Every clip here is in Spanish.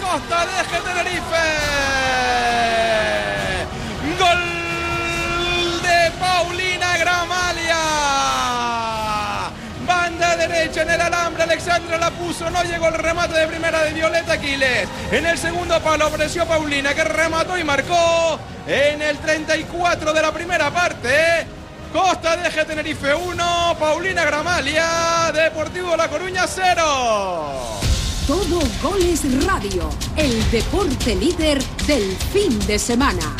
Costa de Eje Tenerife. Gol de Paulina Gramalia. Banda derecha en el alambre, Alexandra la puso, no llegó el remate de primera de Violeta Aquiles. En el segundo palo apareció Paulina, que remató y marcó en el 34 de la primera parte. Costa de Eje Tenerife 1, Paulina Gramalia, Deportivo La Coruña 0. Todo Goles Radio, el deporte líder del fin de semana.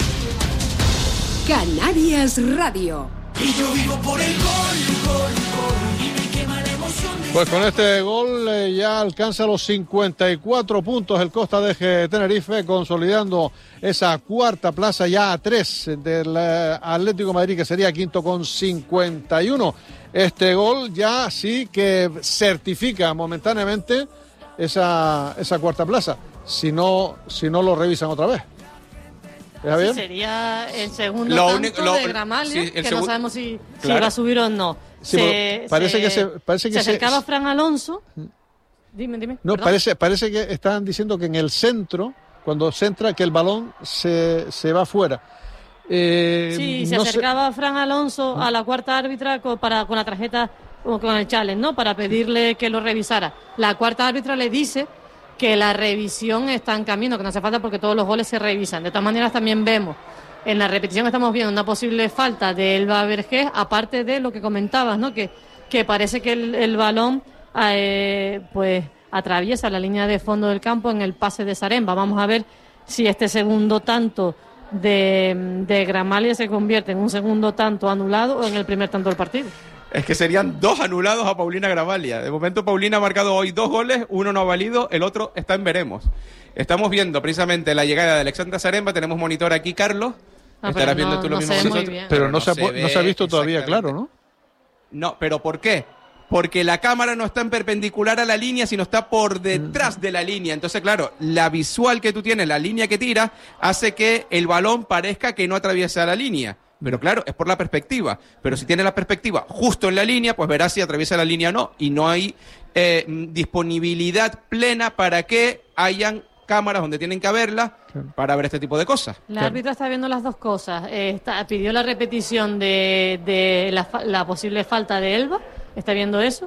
Canarias Radio. Y yo vivo por el gol, y me quema la emoción de... Pues con este gol ya alcanza los 54 puntos el Costa de Eje Tenerife, consolidando esa cuarta plaza ya a 3 del Atlético de Madrid, que sería quinto con 51. Este gol ya sí que certifica momentáneamente esa cuarta plaza, si no lo revisan otra vez. ¿Está bien? Sería el segundo tanto de Gramalia, sí, que no sabemos si va a subir o no. Sí, parece que se acercaba Fran Alonso. Dime. No, parece que están diciendo que en el centro, cuando centra, que el balón se va afuera. Se acercaba Fran Alonso a la cuarta árbitra con la tarjeta, con el challenge, ¿no? Para pedirle que lo revisara. La cuarta árbitra le dice que la revisión está en camino, que no hace falta porque todos los goles se revisan. De todas maneras, también vemos en la repetición que estamos viendo una posible falta de Elba Vergés, aparte de lo que comentabas, ¿no? Que parece que el balón pues atraviesa la línea de fondo del campo en el pase de Zaremba. Vamos a ver si este segundo tanto de Gramalia se convierte en un segundo tanto anulado o en el primer tanto del partido. Es que serían 2 anulados a Paulina Gramalia. De momento Paulina ha marcado hoy 2 goles, uno no ha valido, el otro está en veremos. Estamos viendo precisamente la llegada de Alexandra Zaremba, tenemos monitor aquí, Carlos. Estarás viendo tú lo mismo que nosotros. Pero no se ha visto todavía claro, ¿no? No, pero ¿por qué? Porque la cámara no está en perpendicular a la línea, sino está por detrás de la línea. Entonces, claro, la visual que tú tienes, la línea que tira, hace que el balón parezca que no atraviesa la línea. Pero claro, es por la perspectiva. Pero si tienes la perspectiva justo en la línea, pues verás si atraviesa la línea o no. Y no hay disponibilidad plena para que hayan cámaras donde tienen que haberlas para ver este tipo de cosas. La árbitra está viendo las dos cosas. Pidió la repetición de la posible falta de Elba. Está viendo eso.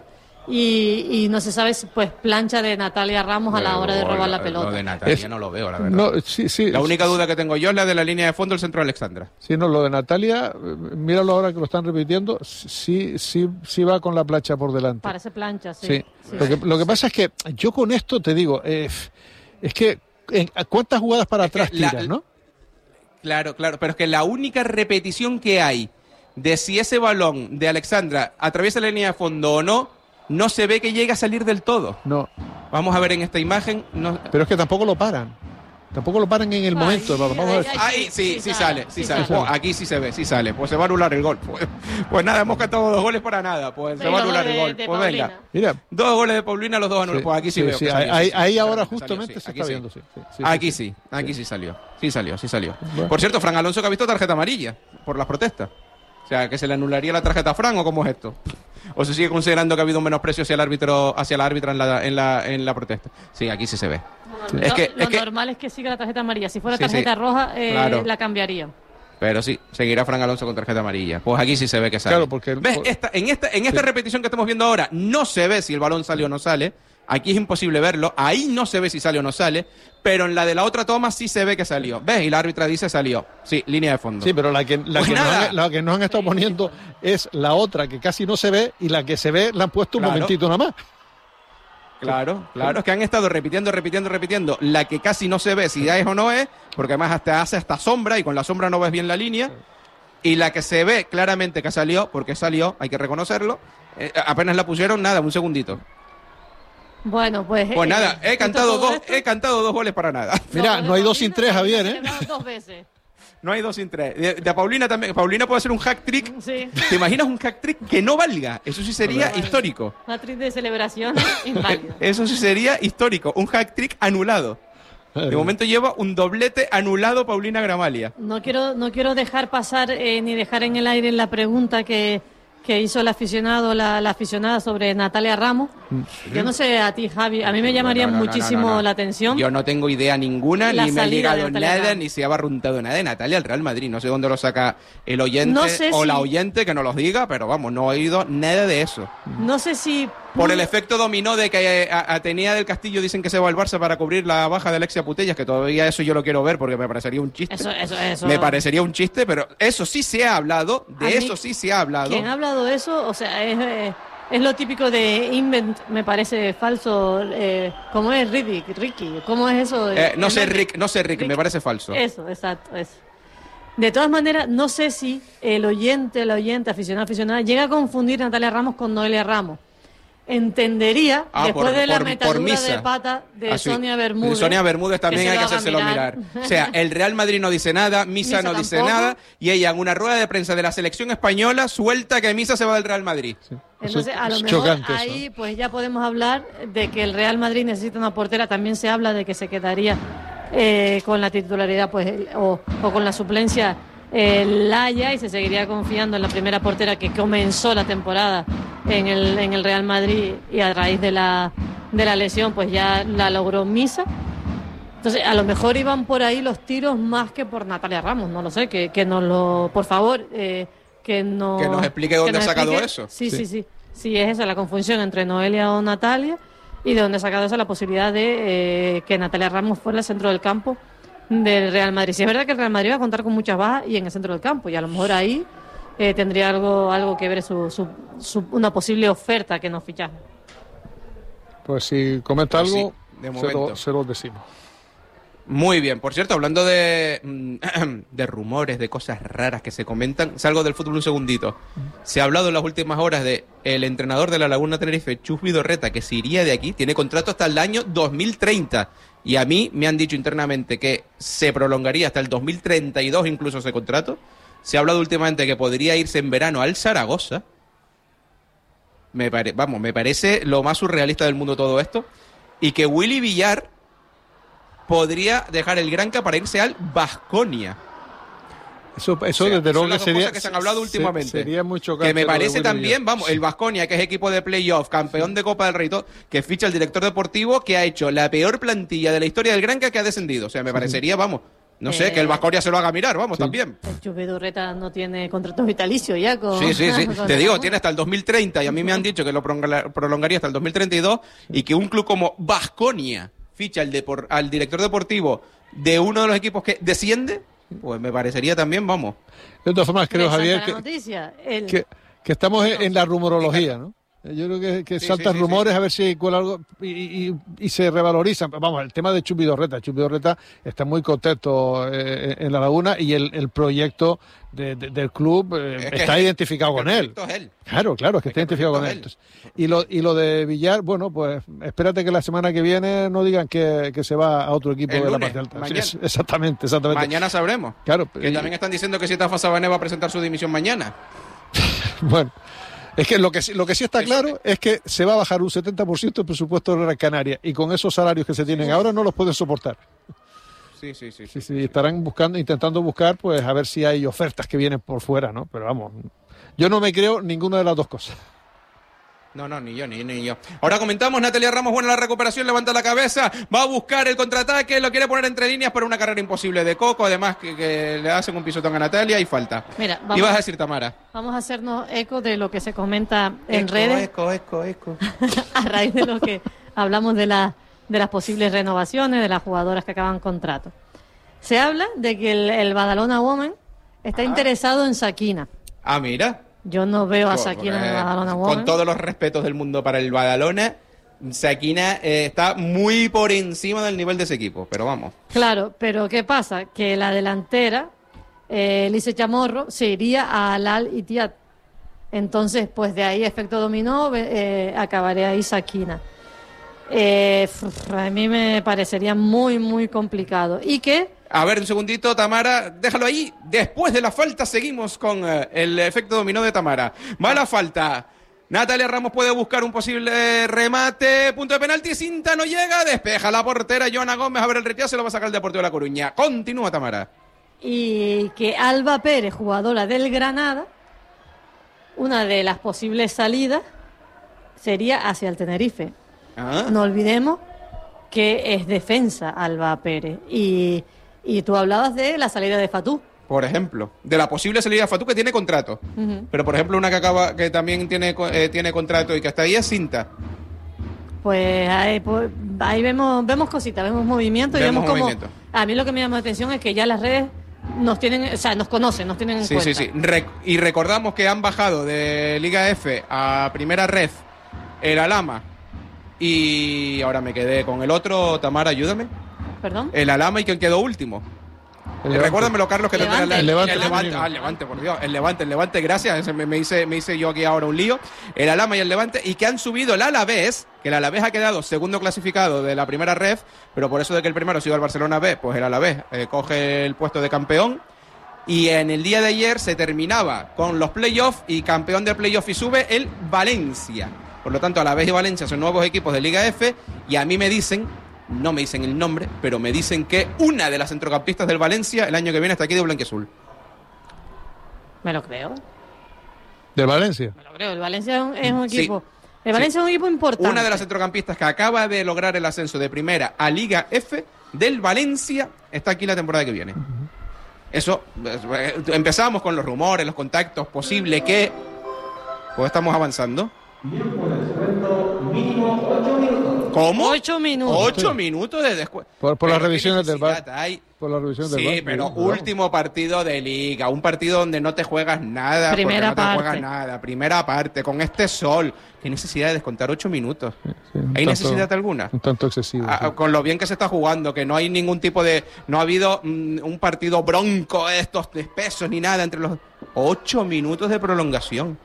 Y no se sabe si pues plancha de Natalia Ramos a la hora de robar la pelota. Lo de Natalia no lo veo, la verdad. No, sí, la única duda que tengo yo es la de la línea de fondo del centro de Alexandra. Sí, no, lo de Natalia, míralo ahora que lo están repitiendo, sí va con la plancha por delante. Parece plancha, sí. Lo que pasa es que yo con esto te digo, es que ¿cuántas jugadas para atrás tiras, no? Claro, pero es que la única repetición que hay de si ese balón de Alexandra atraviesa la línea de fondo o no se ve que llegue a salir del todo. No. Vamos a ver en esta imagen. No. Pero es que tampoco lo paran. Tampoco lo paran en el momento. Vamos a ver. Ahí sí sale. Oh, aquí sí se ve, sí sale. Pues se va a anular el gol. Pues nada, hemos cantado 2 goles para nada. Pues se va a anular el gol. Pues venga. Mira. 2 goles de Paulina, los 2 anulados. Pues aquí sí veo. Sí, ahí ahora justamente se está viendo. Aquí sí salió. Sí salió. Bueno. Por cierto, Fran Alonso, que ha visto tarjeta amarilla por las protestas. O sea, que se le anularía la tarjeta a Fran, ¿o cómo es esto? ¿O se sigue considerando que ha habido un menosprecio hacia la árbitra en la protesta? Sí, aquí sí se ve. Lo normal es que siga la tarjeta amarilla. Si fuera tarjeta roja, claro, la cambiaría. Pero sí, seguirá Fran Alonso con tarjeta amarilla. Pues aquí sí se ve que sale. Claro, porque ¿ves? En esta repetición que estamos viendo ahora, no se ve si el balón sale o no sale. Aquí es imposible verlo. Ahí no se ve si sale o no sale. Pero en la de la otra toma sí se ve que salió. ¿Ves? Y la árbitra dice salió. Sí, línea de fondo. Sí, pero la que nos han estado poniendo es la otra, que casi no se ve, y la que se ve la han puesto un momentito nada más. Claro. Es que han estado repitiendo. La que casi no se ve si ya es o no es, porque además hace hasta sombra, y con la sombra no ves bien la línea. Y la que se ve claramente que salió, porque salió, hay que reconocerlo, apenas la pusieron, nada, un segundito. Bueno, pues nada, he cantado 2 goles para nada. Mira, no hay 2 sin 3, Javier, ¿eh? 2 veces. No hay 2 sin 3. De Paulina también. Paulina puede hacer un hack trick. Sí. ¿Te imaginas un hack trick que no valga? Eso sí sería histórico. Un hack trick de celebración inválido. Eso sí sería histórico. Un hack trick anulado. De momento lleva un doblete anulado Paulina Gramalia. No quiero dejar pasar ni dejar en el aire la pregunta que hizo el aficionado, la aficionada sobre Natalia Ramos, Yo no sé a ti, Javi, a mí me llamaría muchísimo la atención. Yo no tengo idea ninguna, la ni me ha llegado nada, Ramos. ni se ha barruntado nada de Natalia al Real Madrid. No sé dónde lo saca el oyente la oyente que nos lo diga, pero vamos, no he oído nada de eso. No sé si... Por el efecto dominó de que Atenea del Castillo dicen que se va al Barça para cubrir la baja de Alexia Putellas, que todavía eso yo lo quiero ver porque me parecería un chiste. Eso. Me parecería un chiste, pero eso sí se ha hablado, sí se ha hablado. ¿Quién ha hablado de eso? O sea, es lo típico de invent, me parece falso. ¿Cómo es Ricky? ¿Cómo es eso? No sé, Rick, me parece falso. Eso, exacto, eso. De todas maneras, no sé si el oyente, aficionada, llega a confundir a Natalia Ramos con Noelia Ramos. Entendería, después de la metadura de pata de Sonia Bermúdez. Sonia Bermúdez también hay que hacérselo mirar. O sea, el Real Madrid no dice nada, Misa no dice nada, y ella en una rueda de prensa de la selección española suelta que Misa se va del Real Madrid. Sí. Entonces, a lo mejor ahí pues ya podemos hablar de que el Real Madrid necesita una portera. También se habla de que se quedaría con la titularidad pues o con la suplencia Laya, y se seguiría confiando en la primera portera que comenzó la temporada en el Real Madrid, y a raíz de la lesión pues ya la logró Misa. Entonces a lo mejor iban por ahí los tiros más que por Natalia Ramos, no lo sé, que nos lo, por favor, que nos explique dónde ha sacado eso. Sí, es esa la confusión entre Noelia o Natalia, y de dónde ha sacado esa la posibilidad de que Natalia Ramos fuera el centro del campo del Real Madrid. Sí, es verdad que el Real Madrid va a contar con muchas bajas y en el centro del campo, y a lo mejor ahí tendría algo que ver una posible oferta que nos fichaje. Pues si comenta algo, sí, de momento se lo decimos. Muy bien. Por cierto, hablando de rumores, de cosas raras que se comentan, salgo del fútbol un segundito. Se ha hablado en las últimas horas de el entrenador de la Laguna Tenerife, Chus Vidorreta, que se iría de aquí. Tiene contrato hasta el año 2030. Y a mí me han dicho internamente que se prolongaría hasta el 2032 incluso ese contrato. Se ha hablado últimamente que podría irse en verano al Zaragoza. Me parece lo más surrealista del mundo todo esto. Y que Willy Villar podría dejar el Granca para irse al Baskonia. Eso desde luego que sería, que se han hablado últimamente. Sería muy chocante. Que me parece también, el Baskonia, que es equipo de playoff, campeón de Copa del Rey, que ficha el director deportivo que ha hecho la peor plantilla de la historia del Granca, que ha descendido. O sea, me parecería, no sé, que el Baskonia se lo haga mirar, también. El Chus Vidorreta no tiene contrato vitalicio ya con... Sí. Te digo, tiene hasta el 2030, y a mí me han dicho que lo prolongaría hasta el 2032, y que un club como Baskonia ficha al director deportivo de uno de los equipos que desciende, pues me parecería también, De todas formas, creo, Javier, que estamos en la rumorología, ¿no? Yo creo que saltan rumores a ver si cuela algo y se revalorizan. Vamos, el tema de Chus Vidorreta. Chus Vidorreta está muy contento en La Laguna, y el proyecto del club está identificado con él. Claro, es que está identificado con él. Entonces, y lo de Villar, bueno, pues espérate que la semana que viene no digan que se va a otro equipo de la parte alta. Sí, exactamente. Mañana sabremos. Claro. Que también están diciendo que Tafa Sabané va a presentar su dimisión mañana. Bueno. Es que lo que sí está claro es que se va a bajar un 70% el presupuesto de Gran Canaria, y con esos salarios que se tienen ahora no los pueden soportar. Sí. Estarán intentando buscar, pues a ver si hay ofertas que vienen por fuera, ¿no? Pero vamos, yo no me creo ninguna de las dos cosas. No, ni yo. Ahora comentamos, Natalia Ramos, buena la recuperación, levanta la cabeza, va a buscar el contraataque, lo quiere poner entre líneas para una carrera imposible de Coco, además que le hacen un pisotón a Natalia y falta. Mira, ibas a decir, Tamara. Vamos a hacernos eco de lo que se comenta en redes. Eco. A raíz de lo que hablamos de las posibles renovaciones, de las jugadoras que acaban contrato. Se habla de que el Badalona Women está interesado en Sakina. Ah, mira. Yo no veo a Sakina en el Badalona Women. Con todos los respetos del mundo para el Badalona, Sakina está muy por encima del nivel de ese equipo, pero vamos. Claro, pero ¿qué pasa? Que la delantera, Elise Chamorro, se iría a Al-Ittihad. Entonces, pues de ahí, efecto dominó, acabaré ahí Sakina. A mí me parecería muy, muy complicado. ¿Y qué? A ver, un segundito, Tamara, déjalo ahí. Después de la falta seguimos con el efecto dominó de Tamara. Va la falta. Natalia Ramos puede buscar un posible remate. Punto de penalti, cinta no llega. Despeja la portera Joana Gómez. A ver el rechazo, se lo va a sacar el Deportivo de La Coruña. Continúa, Tamara. Y que Alba Pérez, jugadora del Granada, una de las posibles salidas sería hacia el Tenerife. Ah. No olvidemos que es defensa Alba Pérez. Y tú hablabas de la salida de Fatú. Por ejemplo, de la posible salida de Fatú, que tiene contrato. Uh-huh. Pero, por ejemplo, una que también tiene contrato y que hasta ahí es Cinta. Pues ahí vemos cositas, vemos movimientos y vemos cómo... A mí lo que me llama la atención es que ya las redes nos conocen, nos tienen en cuenta. Sí. Y recordamos que han bajado de Liga F a Primera Ref el Alhama. Y ahora me quedé con el otro. Tamara, ayúdame. ¿Perdón? El Alhama y quien quedó último. Recuérdamelo, Carlos, que Levante. el Levante. El Levante, por Dios. El Levante, gracias. Me hice yo aquí ahora un lío. El Alhama y el Levante. Y que han subido el Alavés, que el Alavés ha quedado segundo clasificado de la primera ref, pero por eso de que el primero ha sido el Barcelona B, pues el Alavés coge el puesto de campeón. Y en el día de ayer se terminaba con los playoffs y campeón del playoff y sube el Valencia. Por lo tanto, Alavés y Valencia son nuevos equipos de Liga F y a mí me dicen, no me dicen el nombre, pero me dicen que una de las centrocampistas del Valencia el año que viene está aquí de blanquiazul. Me lo creo. ¿De Valencia? Me lo creo. El Valencia es un equipo... Sí. El Valencia es un equipo importante. Una de las centrocampistas que acaba de lograr el ascenso de primera a Liga F del Valencia está aquí la temporada que viene. Uh-huh. Eso, empezamos con los rumores, los contactos, posible que... Pues estamos avanzando. ¿Cómo? 8 minutos. 8 minutos de descuento. Por las revisiones del VAR. Por la revisión del VAR. Sí, pero último partido de Liga, un partido donde no te juegas nada. Primera parte. No te juegas nada. Primera parte, con este sol. ¿Qué necesidad de descontar 8 minutos? Sí, ¿Hay necesidad alguna? Un tanto excesivo. Sí. Con lo bien que se está jugando, que no hay ningún tipo de... No ha habido un partido bronco, estos espesos ni nada entre los... 8 minutos de prolongación.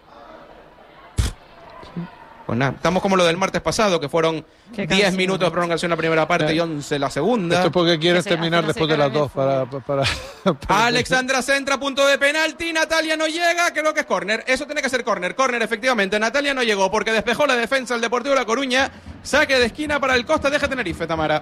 Pues nada, estamos como lo del martes pasado, que fueron 10 minutos de prolongación la primera parte y 11 la segunda. Esto es porque quieres terminar después de las 2 para Alexandra centra, punto de penalti, Natalia no llega, creo que es córner. Eso tiene que ser córner, efectivamente. Natalia no llegó porque despejó la defensa el Deportivo de La Coruña. Saque de esquina para el Costa de Tenerife, Tamara.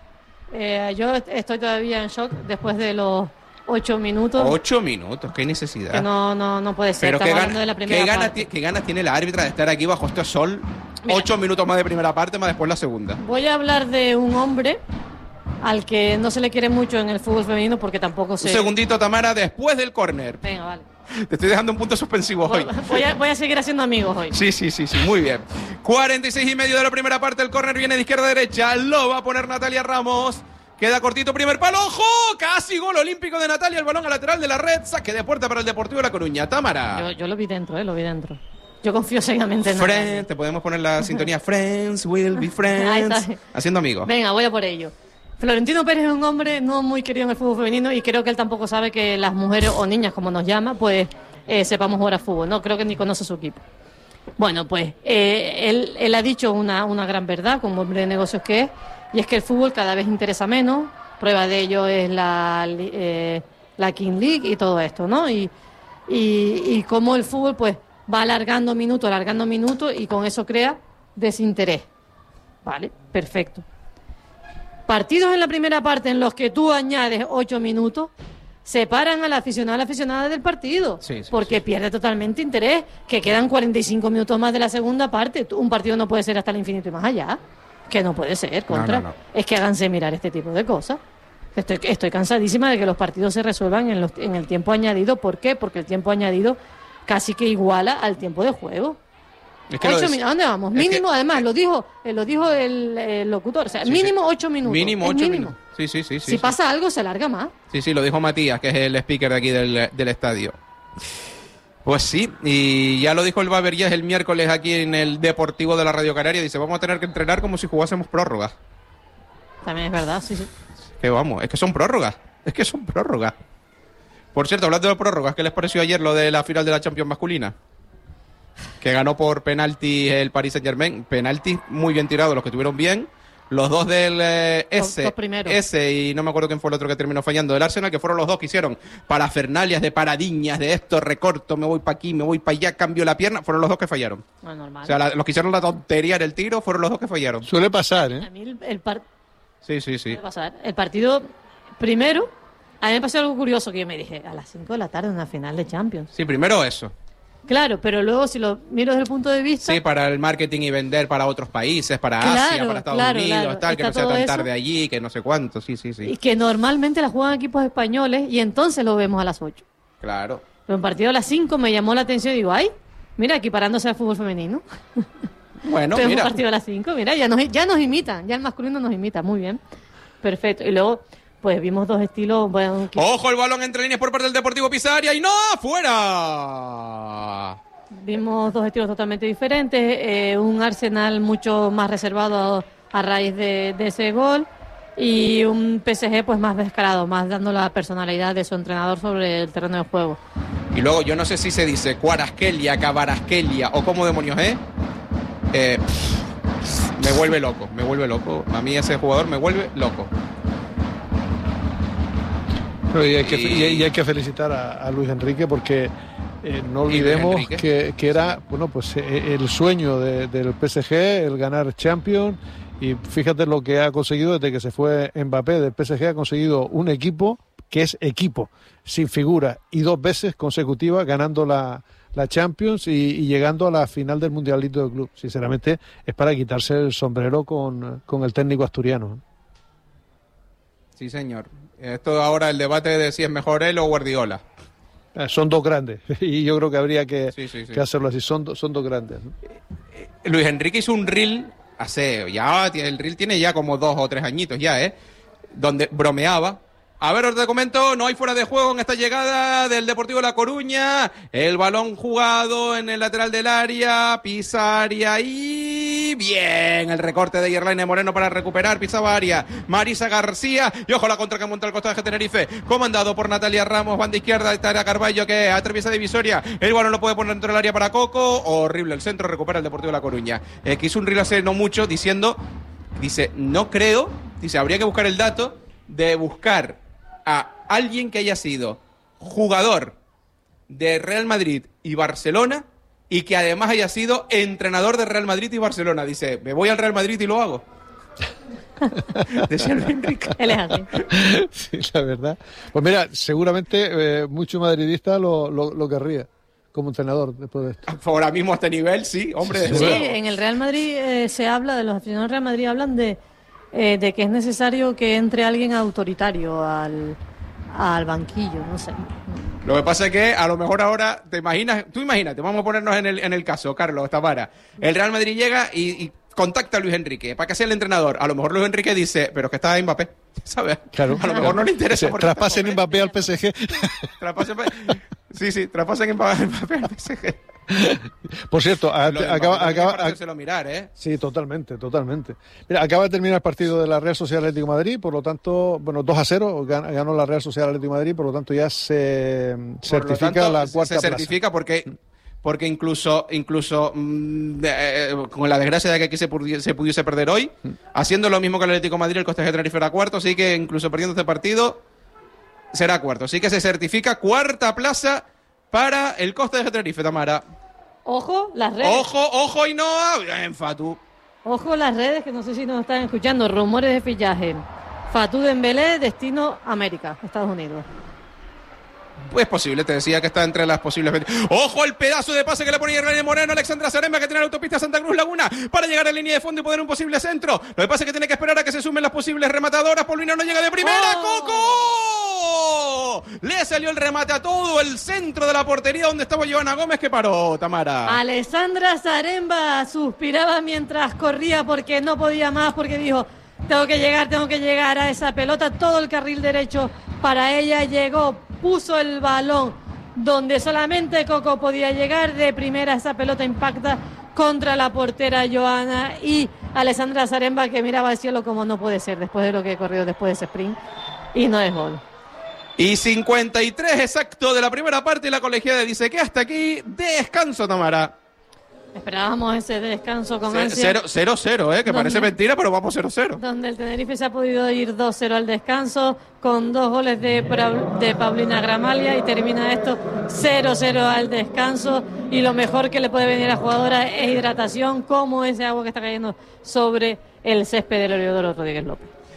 Yo estoy todavía en shock después de los 8 minutos. 8 minutos, qué necesidad. Que no puede ser. Pero estamos hablando de la primera parte. ¿Qué ganas tiene la árbitra de estar aquí bajo este sol? 8 minutos más de primera parte, más después la segunda. Voy a hablar de un hombre al que no se le quiere mucho en el fútbol femenino porque tampoco se... Un segundito, Tamara, después del córner. Venga, vale. Te estoy dejando un punto suspensivo hoy. Voy a seguir haciendo amigos hoy. Sí, muy bien. 46 y medio de la primera parte, el córner viene de izquierda a derecha, lo va a poner Natalia Ramos. Queda cortito, primer palo, ¡ojo! Casi gol olímpico de Natalia, el balón a lateral de la red, saque de puerta para el Deportivo de La Coruña. Tamara. Yo lo vi dentro, lo vi dentro. Yo confío ciegamente en Natalia. Te podemos poner la sintonía Friends will be friends. Haciendo amigos. Venga, voy a por ello. Florentino Pérez es un hombre no muy querido en el fútbol femenino y creo que él tampoco sabe que las mujeres o niñas, como nos llama, pues sepamos jugar a fútbol. No creo que ni conoce su equipo. Bueno, pues él ha dicho una gran verdad, como hombre de negocios que es, y es que el fútbol cada vez interesa menos. Prueba de ello es la King League y todo esto, ¿no? Y cómo el fútbol pues va alargando minutos y con eso crea desinterés. Vale, perfecto. Partidos en la primera parte en los que tú añades 8 minutos separan al aficionado a la aficionada del partido, porque pierde totalmente interés, que quedan 45 minutos más de la segunda parte. Un partido no puede ser hasta el infinito y más allá. Que no puede ser, no. Es que háganse mirar este tipo de cosas. Estoy cansadísima de que los partidos se resuelvan en el tiempo añadido. ¿Por qué? Porque el tiempo añadido casi que iguala al tiempo de juego. Es que ¿A dónde vamos? Mínimo, además, lo dijo el locutor. O sea, mínimo 8 minutos. Mínimo 8 minutos. Sí. Si pasa algo, se larga más. Sí, lo dijo Matías, que es el speaker de aquí del estadio. Pues sí, y ya lo dijo el Baberías el miércoles aquí en el Deportivo de la Radio Canaria. Dice, vamos a tener que entrenar como si jugásemos prórrogas. También es verdad, sí. Que vamos, es que son prórrogas. Por cierto, hablando de prórrogas, ¿qué les pareció ayer lo de la final de la Champions masculina? Que ganó por penalti el Paris Saint-Germain. Penalti muy bien tirado, los que tuvieron bien. Los dos del S y no me acuerdo quién fue el otro que terminó fallando del Arsenal, que fueron los dos que hicieron parafernalias de paradiñas, de esto, recorto, me voy para aquí, me voy para allá, cambio la pierna, fueron los dos que fallaron. No, normal. O sea, los que hicieron la tontería en el tiro fueron los dos que fallaron. Suele pasar, ¿eh? A mí Sí. Suele pasar. El partido, primero, a mí me pasó algo curioso que yo me dije, a las 5 de la tarde una final de Champions. Sí, primero eso. Claro, pero luego si lo miro desde el punto de vista... Sí, para el marketing y vender para otros países, para Asia, para Estados Unidos, tal, que no sea tan tarde allí, que no sé cuánto, sí. Y que normalmente la juegan equipos españoles y entonces lo vemos a las 8. Claro. Pero en partido a las 5 me llamó la atención y digo, ay, mira, equiparándose al fútbol femenino. Bueno, entonces, mira. un partido a las 5, mira, ya nos imitan, ya el masculino nos imita, muy bien. Perfecto. Y luego, pues vimos dos estilos... Bueno, ¡Ojo el balón entre líneas por parte del Deportivo Pisaria y no, fuera! Vimos dos estilos totalmente diferentes, un Arsenal mucho más reservado a raíz de ese gol y un PSG pues más descarado, más dando la personalidad de su entrenador sobre el terreno de juego. Y luego yo no sé si se dice Cuarasquelia, Cabarasquelia o cómo demonios es. Me vuelve loco. A mí ese jugador me vuelve loco. Y hay que felicitar a Luis Enrique porque no olvidemos que era pues el sueño del PSG, el ganar Champions, y fíjate lo que ha conseguido desde que se fue Mbappé del PSG. Ha conseguido un equipo que es equipo, sin figura, y 2 veces consecutivas ganando la Champions y llegando a la final del Mundialito de Club. Sinceramente es para quitarse el sombrero con el técnico asturiano. Sí, señor. Esto ahora el debate de si es mejor él o Guardiola. Son 2 grandes y yo creo que habría que hacerlo así. Son dos grandes, ¿no? Luis Enrique hizo un reel el reel tiene ya como 2 o 3 añitos ya, donde bromeaba. A ver, os te comento, no hay fuera de juego en esta llegada del Deportivo La Coruña. El balón jugado en el lateral del área, Pisaria y bien, el recorte de Yerlaine Moreno para recuperar, pisaba área, Marisa García y ojo la contra que monta el Costa de Tenerife, comandado por Natalia Ramos, banda izquierda, Tara Carballo que atraviesa divisoria, el balón lo puede poner dentro del área para Coco, horrible el centro, recupera el Deportivo La Coruña. Que hizo un reel hace no mucho dice, no creo, habría que buscar el dato de buscar a alguien que haya sido jugador de Real Madrid y Barcelona y que además haya sido entrenador de Real Madrid y Barcelona. Dice, me voy al Real Madrid y lo hago. Decía Luis Enrique. Él es así. Sí, la verdad. Pues mira, seguramente mucho madridista lo querría como entrenador después de esto. Ahora mismo a este nivel, sí, hombre. Sí, en el Real Madrid se habla, de los aficionados del Real Madrid hablan de que es necesario que entre alguien autoritario al banquillo, no sé. Lo que pasa es que a lo mejor ahora, tú imagínate, vamos a ponernos en el caso, Carlos, Tamara. El Real Madrid llega y contacta a Luis Enrique para que sea el entrenador. A lo mejor Luis Enrique dice, pero es que está Mbappé, ¿sabes? Claro. A lo mejor no le interesa. Traspasen Mbappé al PSG. Traspasen Mbappé al PSG. Por cierto, acaba mirar, Sí, totalmente. Mira, acaba de terminar el partido de la Real Sociedad Atlético de Madrid, por lo tanto, 2-0 ganó la Real Sociedad Atlético de Madrid, por lo tanto ya se certifica la cuarta plaza. Se certifica porque incluso con la desgracia de que aquí se pudiese perder hoy, haciendo lo mismo que el Atlético de Madrid, el Costa de Tenerife era cuarto, así que incluso perdiendo este partido será cuarto, así que se certifica cuarta plaza para el Costa de Tenerife, Tamara. Ojo, las redes. Ojo y no, bien, Fatu. Ojo las redes, que no sé si nos están escuchando, rumores de fichaje. Fatou Dembélé, destino América, Estados Unidos. Pues posible, te decía que está entre las posibles. ¡Ojo el pedazo de pase que le pone Yerlaine Moreno! Alexandra Zaremba, que tiene la autopista Santa Cruz Laguna para llegar a línea de fondo y poner un posible centro. Lo que pasa es que tiene que esperar a que se sumen las posibles rematadoras. Paulina no llega de primera. ¡Coco! Le salió el remate a todo el centro de la portería donde estaba Joana Gómez, que paró, Tamara. Alexandra Zaremba suspiraba mientras corría porque no podía más, porque dijo, tengo que llegar a esa pelota. Todo el carril derecho para ella llegó, puso el balón donde solamente Coco podía llegar. De primera esa pelota impacta contra la portera Joana y Alexandra Zaremba, que miraba al cielo como no puede ser después de lo que corrió después de ese sprint, y no es gol. Y 53 exacto de la primera parte y la colegiada dice que hasta aquí descanso, Tamara. Esperábamos ese descanso con ansia. 0-0, que parece mentira, pero vamos 0-0. Donde el Tenerife se ha podido ir 2-0 al descanso con 2 goles de Paulina Gramalia y termina esto 0-0 al descanso. Y lo mejor que le puede venir a la jugadora es hidratación, como ese agua que está cayendo sobre el césped del Heliodoro Rodríguez López.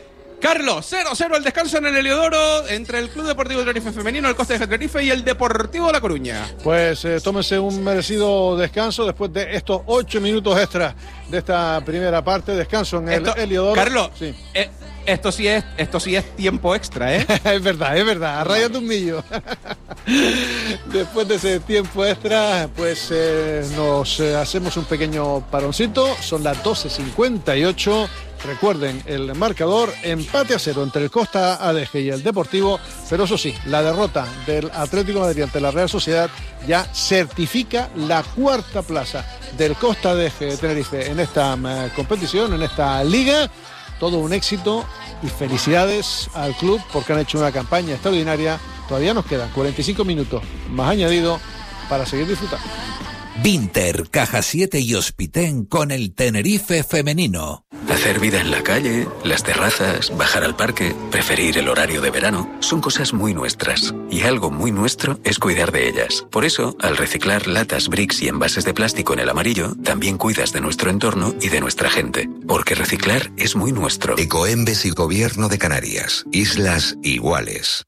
Carlos, 0-0 el descanso en el Heliodoro entre el Club Deportivo Tenerife Femenino, el Costa de Tenerife y el Deportivo La Coruña. Pues tómense un merecido descanso después de estos 8 minutos extra de esta primera parte. Descanso en el Heliodoro. Carlos, sí. Esto sí es tiempo extra, ¿eh? Es verdad, a rayas de un millo. Después de ese tiempo extra, pues nos hacemos un pequeño paroncito. Son las 12:58. Recuerden, el marcador, empate a 0 entre el Costa ADG y el Deportivo, pero eso sí, la derrota del Atlético de Madrid ante la Real Sociedad ya certifica la 4ª plaza del Costa ADG Tenerife en esta competición, en esta liga. Todo un éxito y felicidades al club porque han hecho una campaña extraordinaria. Todavía nos quedan 45 minutos más añadido para seguir disfrutando. Vinter, Caja 7 y Hospitén con el Tenerife femenino. Hacer vida en la calle, las terrazas, bajar al parque, preferir el horario de verano, son cosas muy nuestras. Y algo muy nuestro es cuidar de ellas. Por eso, al reciclar latas, bricks y envases de plástico en el amarillo, también cuidas de nuestro entorno y de nuestra gente. Porque reciclar es muy nuestro. Ecoembes y Gobierno de Canarias. Islas iguales.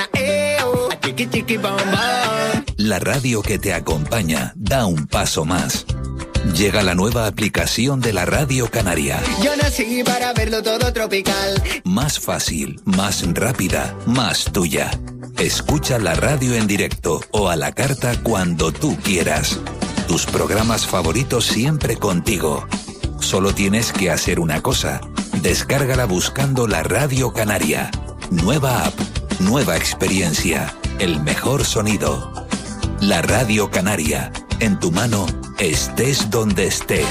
La radio que te acompaña da un paso más. Llega la nueva aplicación de la Radio Canaria. Yo nací para verlo todo tropical. Más fácil, más rápida, más tuya. Escucha la radio en directo o a la carta cuando tú quieras. Tus programas favoritos siempre contigo. Solo tienes que hacer una cosa. Descárgala buscando la Radio Canaria. Nueva app, nueva experiencia, el mejor sonido. La Radio Canaria, en tu mano, estés donde estés.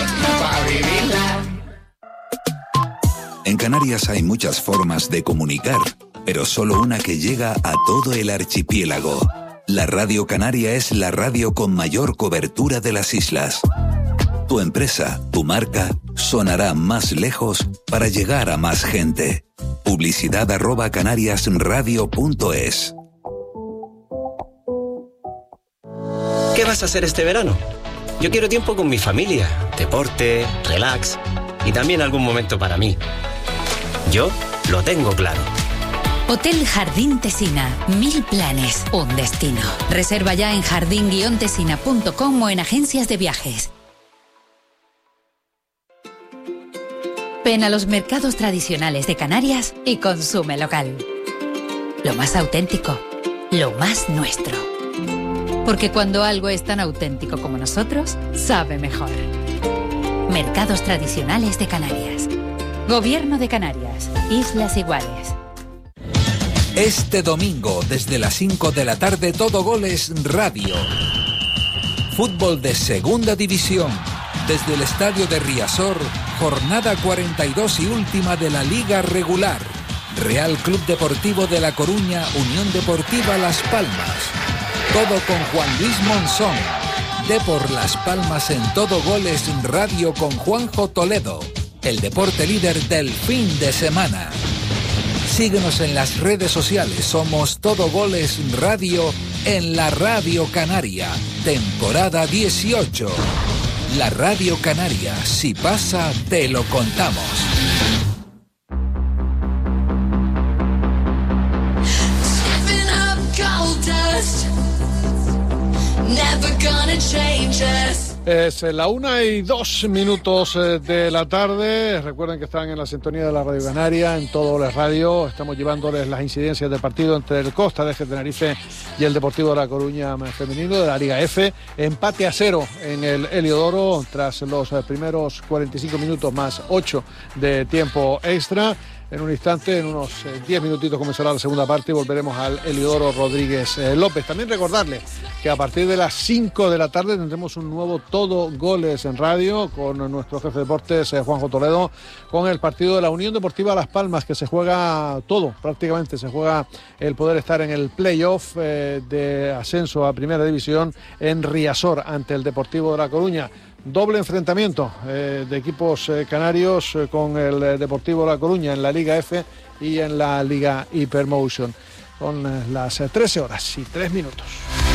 En Canarias hay muchas formas de comunicar, pero solo una que llega a todo el archipiélago. La Radio Canaria es la radio con mayor cobertura de las islas. Tu empresa, tu marca, sonará más lejos para llegar a más gente. Publicidad @canariasradio.es. ¿Qué vas a hacer este verano? Yo quiero tiempo con mi familia, deporte, relax y también algún momento para mí. Yo lo tengo claro. Hotel Jardín Tesina. 1000 planes, un destino. Reserva ya en jardin-tesina.com o en agencias de viajes. Ven a los mercados tradicionales de Canarias y consume local. Lo más auténtico, lo más nuestro. Porque cuando algo es tan auténtico como nosotros, sabe mejor. Mercados tradicionales de Canarias. Gobierno de Canarias. Islas iguales. Este domingo, desde las 5 de la tarde, Todo Goles Radio. Fútbol de Segunda División. Desde el estadio de Riazor, jornada 42 y última de la Liga Regular. Real Club Deportivo de La Coruña, Unión Deportiva Las Palmas. Todo con Juan Luis Monzón. Depor Las Palmas en Todo Goles Radio con Juanjo Toledo. El deporte líder del fin de semana. Síguenos en las redes sociales. Somos Todo Goles Radio en la Radio Canaria. Temporada 18. La Radio Canaria. Si pasa, te lo contamos. Es la 1:02 de la tarde. Recuerden que están en la sintonía de la Radio Canaria, en Todo Goles Radio. Estamos llevándoles las incidencias del partido entre el Costa de Tenerife y el Deportivo de La Coruña femenino de la Liga F. Empate a 0 en el Heliodoro tras los primeros 45 minutos más 8 de tiempo extra. En un instante, en unos 10 minutitos comenzará la segunda parte y volveremos al Heliodoro Rodríguez López. También recordarles que a partir de las 5 de la tarde tendremos un nuevo Todo Goles en Radio con nuestro jefe de deportes, Juanjo Toledo, con el partido de la Unión Deportiva Las Palmas, que se juega todo, prácticamente se juega el poder estar en el playoff de ascenso a Primera División en Riazor ante el Deportivo de La Coruña. Doble enfrentamiento de equipos canarios con el Deportivo de La Coruña en la Liga F y en la Liga Hypermotion. Con las 13 horas y 3 minutos.